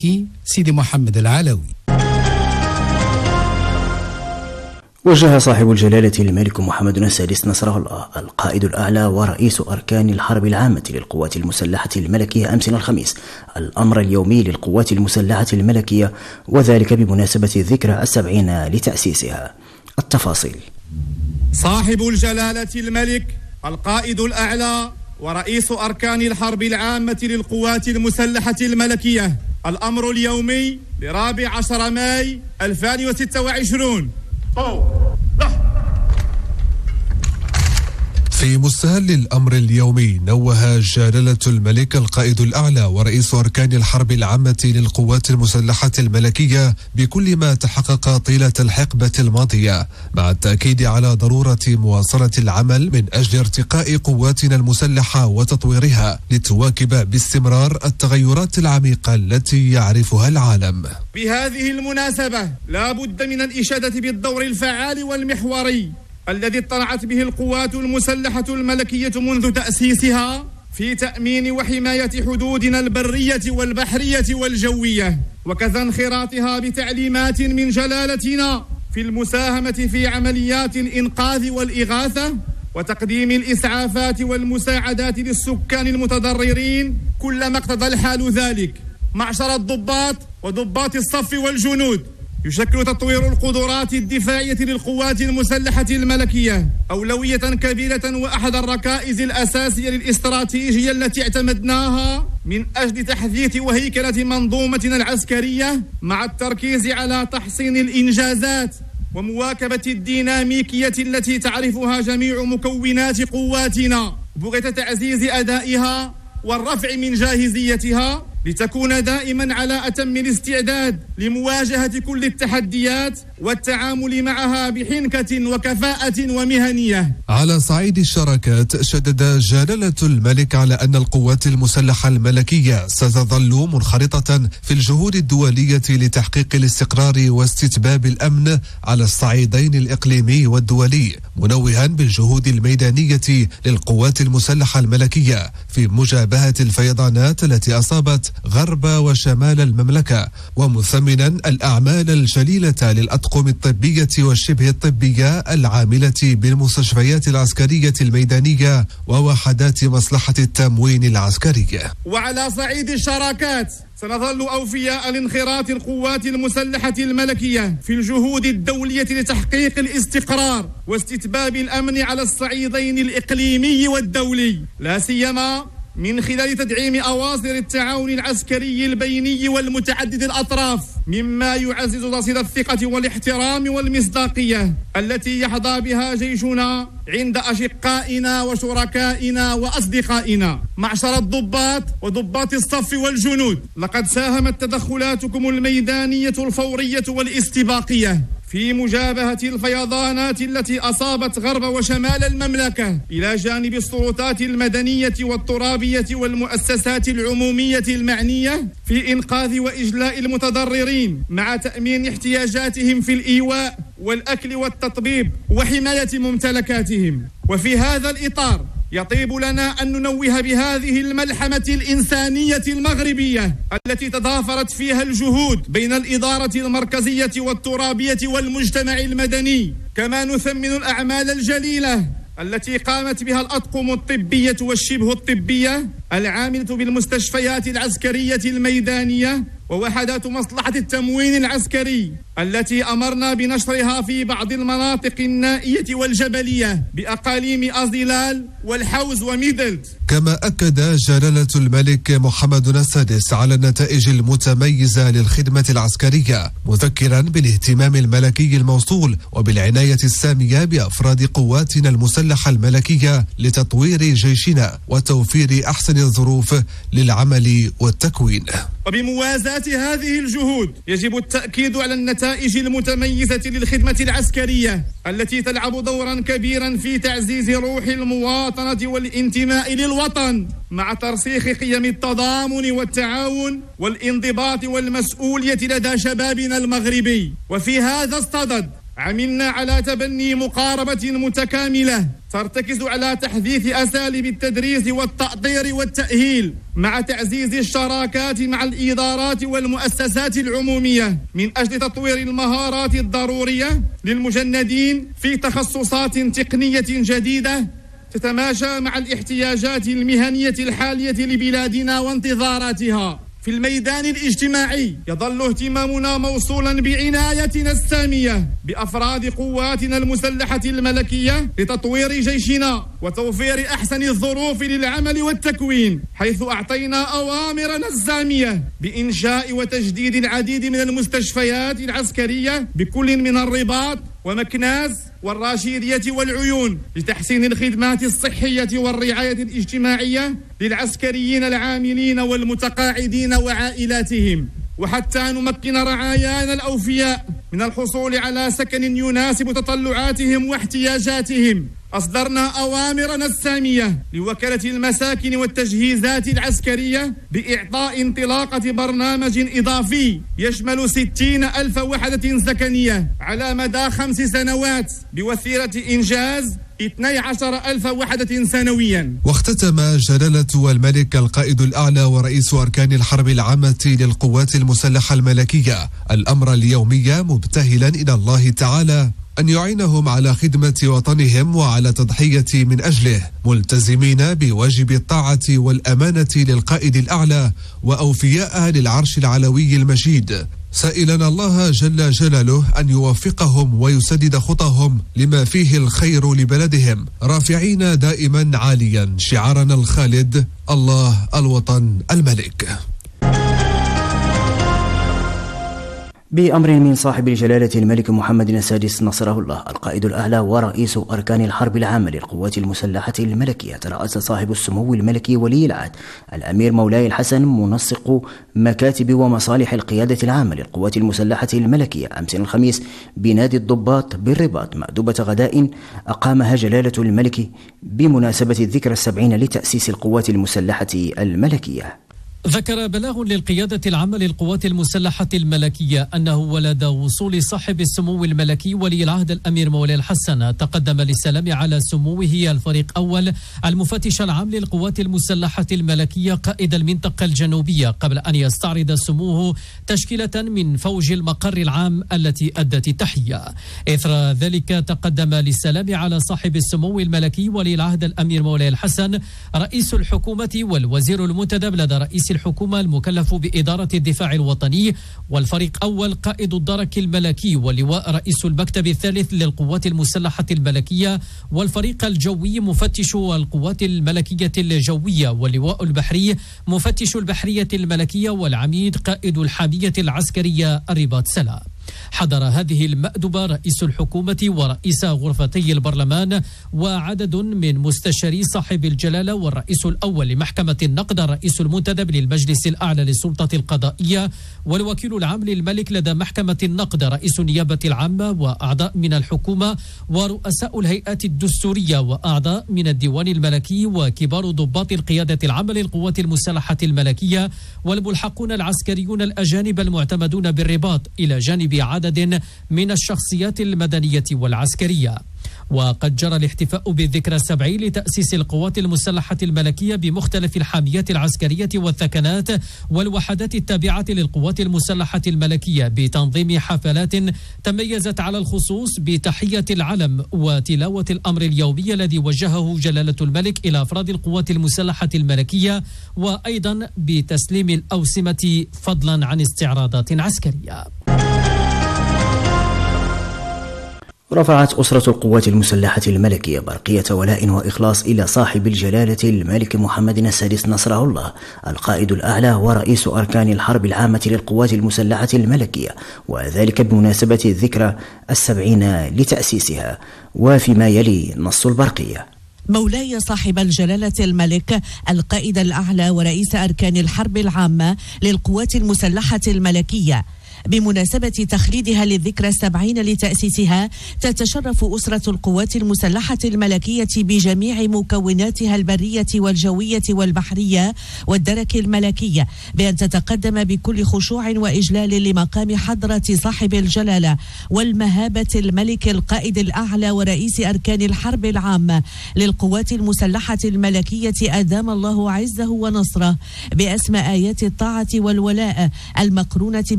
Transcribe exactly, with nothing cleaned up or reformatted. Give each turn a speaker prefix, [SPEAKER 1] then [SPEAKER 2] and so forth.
[SPEAKER 1] سيدي محمد العلوي.
[SPEAKER 2] وجه صاحب الجلالة الملك محمد السادس نصره الله القائد الأعلى ورئيس أركان الحرب العامة للقوات المسلحة الملكية أمس الخميس الأمر اليومي للقوات المسلحة الملكية، وذلك بمناسبة الذكرى السبعين لتأسيسها. التفاصيل.
[SPEAKER 3] صاحب الجلالة الملك القائد الأعلى ورئيس أركان الحرب العامة للقوات المسلحة الملكية الأمر اليومي لرابع عشر ماي ألفين وستة وعشرين.
[SPEAKER 4] في مستهل الأمر اليومي نوه جلالة الملك القائد الأعلى ورئيس أركان الحرب العامة للقوات المسلحة الملكية بكل ما تحقق طيلة الحقبة الماضية، مع التأكيد على ضرورة مواصلة العمل من أجل ارتقاء قواتنا المسلحة وتطويرها لتواكب باستمرار التغيرات العميقة التي يعرفها العالم.
[SPEAKER 3] بهذه المناسبة لا بد من الإشادة بالدور الفعال والمحوري الذي اطلعت به القوات المسلحة الملكية منذ تأسيسها في تأمين وحماية حدودنا البرية والبحرية والجوية، وكذا انخراطها بتعليمات من جلالتنا في المساهمة في عمليات الإنقاذ والإغاثة وتقديم الإسعافات والمساعدات للسكان المتضررين كلما اقتضى الحال ذلك. معشر الضباط وضباط الصف والجنود، يشكل تطوير القدرات الدفاعية للقوات المسلحة الملكية أولوية كبيرة وأحد الركائز الأساسية للاستراتيجية التي اعتمدناها من أجل تحديث وهيكلة منظومتنا العسكرية، مع التركيز على تحصين الإنجازات ومواكبة الديناميكية التي تعرفها جميع مكونات قواتنا بغية تعزيز أدائها والرفع من جاهزيتها لتكون دائما على أتم الاستعداد لمواجهة كل التحديات والتعامل معها بحنكة وكفاءة ومهنية.
[SPEAKER 4] على صعيد الشراكات، شدد جلالة الملك على أن القوات المسلحة الملكية ستظل منخرطة في الجهود الدولية لتحقيق الاستقرار واستتباب الأمن على الصعيدين الإقليمي والدولي، منوها بالجهود الميدانية للقوات المسلحة الملكية في مجابهة الفيضانات التي أصابت غرب وشمال المملكة، ومثمنا الأعمال الجليلة للأطقم الطبية والشبه الطبية العاملة بالمستشفيات العسكرية الميدانية ووحدات مصلحة التموين العسكري.
[SPEAKER 3] وعلى صعيد الشراكات، سنظل أوفياء لانخراط القوات المسلحة الملكية في الجهود الدولية لتحقيق الاستقرار واستتباب الأمن على الصعيدين الإقليمي والدولي، لا سيما من خلال تدعيم أواصر التعاون العسكري البيني والمتعدد الأطراف، مما يعزز رصيد الثقة والاحترام والمصداقية التي يحظى بها جيشنا عند أشقائنا وشركائنا وأصدقائنا. معشر الضباط وضباط الصف والجنود، لقد ساهمت تدخلاتكم الميدانية الفورية والاستباقية في مجابهة الفيضانات التي أصابت غرب وشمال المملكة، إلى جانب السلطات المدنية والترابية والمؤسسات العمومية المعنية في إنقاذ وإجلاء المتضررين، مع تأمين احتياجاتهم في الإيواء والأكل والتطبيب وحماية ممتلكاتهم. وفي هذا الإطار يطيب لنا أن ننوه بهذه الملحمة الإنسانية المغربية التي تضافرت فيها الجهود بين الإدارة المركزية والترابية والمجتمع المدني، كما نثمن الأعمال الجليلة التي قامت بها الأطقم الطبية والشبه الطبية العاملة بالمستشفيات العسكرية الميدانية ووحدات مصلحة التموين العسكري التي أمرنا بنشرها في بعض المناطق النائية والجبلية بأقاليم أزلال والحوز وميدلت.
[SPEAKER 4] كما أكد جلالة الملك محمد السادس على النتائج المتميزة للخدمة العسكرية، مذكرا بالاهتمام الملكي الموصول وبالعناية السامية بأفراد قواتنا المسلحة الملكية لتطوير جيشنا وتوفير أحسن الظروف للعمل والتكوين.
[SPEAKER 3] وبموازاة هذه الجهود يجب التأكيد على النتائج المتميزة للخدمة العسكرية التي تلعب دورا كبيرا في تعزيز روح المواطنة والانتماء للوطن، مع ترسيخ قيم التضامن والتعاون والانضباط والمسؤولية لدى شبابنا المغربي. وفي هذا الصدد عملنا على تبني مقاربة متكاملة ترتكز على تحديث أساليب التدريس والتأطير والتأهيل مع تعزيز الشراكات مع الإدارات والمؤسسات العمومية من أجل تطوير المهارات الضرورية للمجندين في تخصصات تقنية جديدة تتماشى مع الاحتياجات المهنية الحالية لبلادنا وانتظاراتها. في الميدان الاجتماعي يظل اهتمامنا موصولا بعنايتنا السامية بأفراد قواتنا المسلحة الملكية لتطوير جيشنا وتوفير أحسن الظروف للعمل والتكوين، حيث أعطينا أوامرنا السامية بإنشاء وتجديد العديد من المستشفيات العسكرية بكل من الرباط ومكناس والراشيدية والعيون لتحسين الخدمات الصحية والرعاية الاجتماعية للعسكريين العاملين والمتقاعدين وعائلاتهم، وحتى نمكن رعايانا الأوفياء من الحصول على سكن يناسب تطلعاتهم واحتياجاتهم. أصدرنا أوامرنا السامية لوكالة المساكن والتجهيزات العسكرية بإعطاء انطلاقة برنامج إضافي يشمل ستين ألف وحدة سكنية على مدى خمس سنوات بوسيلة إنجاز اثني عشر ألف وحدة سنويا.
[SPEAKER 4] واختتم جلالة الملك القائد الأعلى ورئيس أركان الحرب العامة للقوات المسلحة الملكية الأمر اليومي مبتهلا إلى الله تعالى أن يعينهم على خدمة وطنهم وعلى تضحية من أجله، ملتزمين بواجب الطاعة والأمانة للقائد الأعلى وأوفياء للعرش العلوي المجيد، سائلا الله جل جلاله أن يوفقهم ويسدد خطاهم لما فيه الخير لبلدهم، رافعين دائما عاليا شعارنا الخالد: الله الوطن الملك.
[SPEAKER 2] بأمر من صاحب الجلالة الملك محمد السادس نصره الله القائد الأعلى ورئيس أركان الحرب العامة للقوات المسلحة الملكية، ترأس صاحب السمو الملكي ولي العهد الأمير مولاي الحسن منسق مكاتب ومصالح القيادة العامة للقوات المسلحة الملكية أمس الخميس بنادي الضباط بالرباط مأدبة غداء أقامها جلالة الملك بمناسبة الذكرى السبعين لتأسيس القوات المسلحة الملكية.
[SPEAKER 5] ذكر بلاغ للقيادة العامة للقوات المسلحة الملكية أنه ولد وصول صاحب السمو الملكي ولي العهد الأمير مولاي الحسن تقدم للسلام على سموه الفريق أول المفتش العام للقوات المسلحة الملكية قائد المنطقة الجنوبية قبل أن يستعرض سموه تشكيلة من فوج المقر العام التي أدت التحية. إثر ذلك تقدم للسلام على صاحب السمو الملكي ولي العهد الأمير مولاي الحسن رئيس الحكومة والوزير المنتدب لدى رئيس الحكومة المكلف بإدارة الدفاع الوطني، والفريق أول قائد الدرك الملكي ولواء رئيس المكتب الثالث للقوات المسلحة الملكية، والفريق الجوي مفتش القوات الملكية الجوية، واللواء البحري مفتش البحرية الملكية، والعميد قائد الحامية العسكرية الرباط سلا. حضر هذه المأدبة رئيس الحكومة ورئيس غرفتي البرلمان وعدد من مستشاري صاحب الجلالة والرئيس الأول لمحكمة النقد الرئيس المنتدب للمجلس الأعلى للسلطة القضائية والوكيل العام للملك لدى محكمة النقد رئيس النيابة العامة وأعضاء من الحكومة ورؤساء الهيئات الدستورية وأعضاء من الديوان الملكي وكبار ضباط القيادة العامة للقوات المسلحة الملكية والملحقون العسكريون الأجانب المعتمدون بالرباط إلى جانب عدد من الشخصيات المدنية والعسكرية. وقد جرى الاحتفاء بالذكرى السبعين لتأسيس القوات المسلحة الملكية بمختلف الحاميات العسكرية والثكنات والوحدات التابعة للقوات المسلحة الملكية بتنظيم حفلات تميزت على الخصوص بتحية العلم وتلاوة الأمر اليومي الذي وجهه جلالة الملك إلى أفراد القوات المسلحة الملكية، وأيضا بتسليم الأوسمة فضلا عن استعراضات عسكرية.
[SPEAKER 2] رفعت أسرة القوات المسلحة الملكية برقية ولاء وإخلاص إلى صاحب الجلالة الملك محمد السادس نصره الله القائد الأعلى ورئيس أركان الحرب العامة للقوات المسلحة الملكية، وذلك بمناسبة الذكرى السبعين لتأسيسها. وفيما يلي نص البرقية:
[SPEAKER 6] مولاي صاحب الجلالة الملك القائد الأعلى ورئيس أركان الحرب العامة للقوات المسلحة الملكية، بمناسبة تخليدها للذكرى السبعين لتأسيسها، تتشرف أسرة القوات المسلحة الملكية بجميع مكوناتها البرية والجوية والبحرية والدرك الملكية بأن تتقدم بكل خشوع وإجلال لمقام حضرة صاحب الجلالة والمهابة الملك القائد الأعلى ورئيس أركان الحرب العامة للقوات المسلحة الملكية أدام الله عزه ونصره، بأسمى آيات الطاعة والولاء المقرونة